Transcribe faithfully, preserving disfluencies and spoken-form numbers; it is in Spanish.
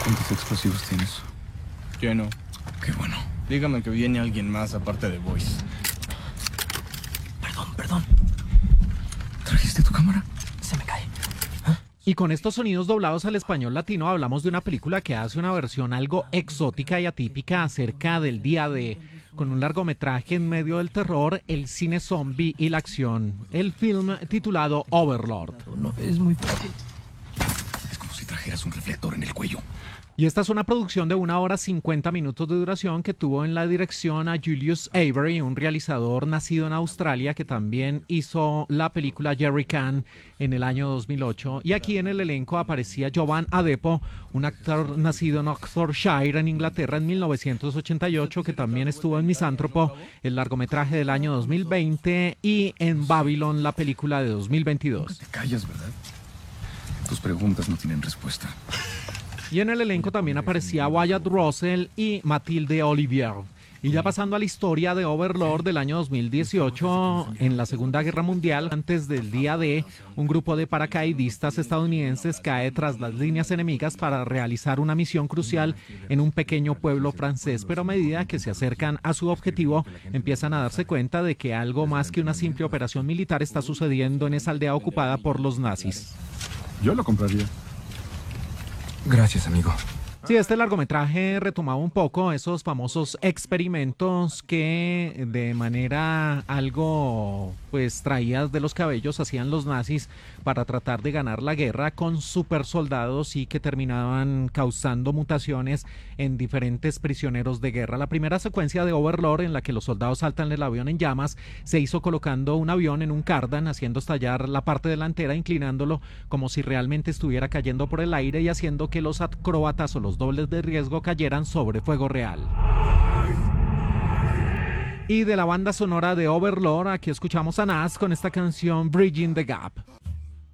¿Cuántos explosivos tienes? Lleno. Qué bueno. Dígame que viene alguien más aparte de Boyce. Perdón, perdón. ¿Trajiste tu cámara? Se me cae. Y con estos sonidos doblados al español latino hablamos de una película que hace una versión algo exótica y atípica acerca del día D, con un largometraje en medio del terror, el cine zombie y la acción. El film titulado Overlord. No, es muy fácil. Es como si trajeras un reflector en el cuello. Y esta es una producción de una hora cincuenta minutos de duración que tuvo en la dirección a Julius Avery, un realizador nacido en Australia que también hizo la película Jerry Can en el año dos mil ocho. Y aquí en el elenco aparecía Jovan Adepo, un actor nacido en Oxfordshire, en Inglaterra, en mil novecientos ochenta y ocho, que también estuvo en Misántropo, el largometraje del año dos mil veinte, y en Babylon, la película de dos mil veintidós. Te callas, ¿verdad? Tus preguntas no tienen respuesta. Y en el elenco también aparecía Wyatt Russell y Mathilde Olivier. Y ya pasando a la historia de Overlord del año dos mil dieciocho, en la Segunda Guerra Mundial, antes del día D, un grupo de paracaidistas estadounidenses cae tras las líneas enemigas para realizar una misión crucial en un pequeño pueblo francés, pero a medida que se acercan a su objetivo, empiezan a darse cuenta de que algo más que una simple operación militar está sucediendo en esa aldea ocupada por los nazis. Yo lo compraría. Gracias, amigo. Sí, este largometraje retomaba un poco esos famosos experimentos que de manera algo pues traídas de los cabellos hacían los nazis para tratar de ganar la guerra con supersoldados y que terminaban causando mutaciones en diferentes prisioneros de guerra. La primera secuencia de Overlord, en la que los soldados saltan el avión en llamas, se hizo colocando un avión en un cardan, haciendo estallar la parte delantera, inclinándolo como si realmente estuviera cayendo por el aire y haciendo que los acróbatas o los dobles de riesgo cayeran sobre fuego real. Y de la banda sonora de Overlord, aquí escuchamos a Nas con esta canción Bridging the Gap.